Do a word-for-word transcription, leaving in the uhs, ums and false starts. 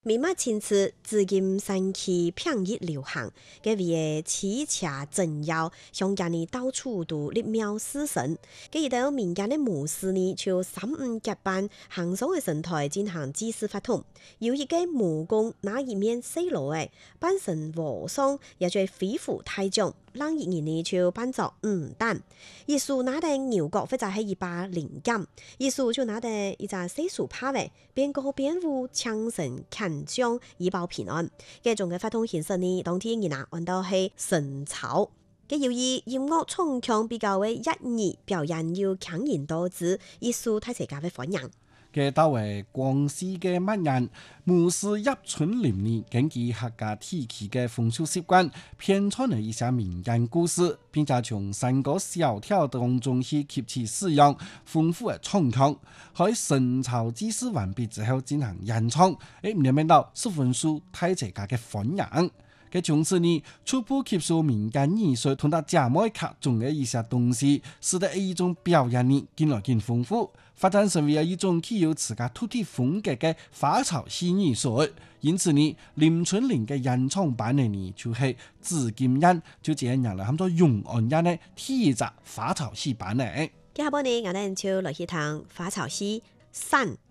明末清初，至今神奇平易流行，嘅為奇邪鎮妖，鄉間呢到處都立廟祀神。嘅而到民間嘅巫師呢，就三五結伴行上嘅神台進行祭祀法通。有一個巫公拿一面細路嘅，扮成和尚，也做飛虎太將，讓一人呢就扮作五蛋。一數拿定牛角或者係一把靈劍，一數就拿定一隻細樹拍嘅，邊個邊舞槍聲砍將以保平安。嘅種嘅法通形式呢，當天人啊按到係神草。嘅由於音樂衝強比較為一二表演要強人多姿，一數太社家嘅歡迎。 嘅到為廣西嘅乜人，巫師入村林呢，根據客家地區嘅風俗習慣，編創了一些民間故事，並且從山歌小調當中去吸取使用豐富嘅唱腔，喺神草祭祀完畢之後進行演唱，誒唔明到十分受太社家嘅歡迎。嘅從此呢，初步吸收民間藝術同埋家務客中嘅一些東西，使得一種表演呢更來更豐富，發展成為一種具有自家土地風格嘅花草戲藝術。因此呢，林春林嘅演唱版呢，呢就係至今日就這樣啦，咁多永安人呢體集花草戲版呢。 接下來呢，我哋就來去聽花草戲散。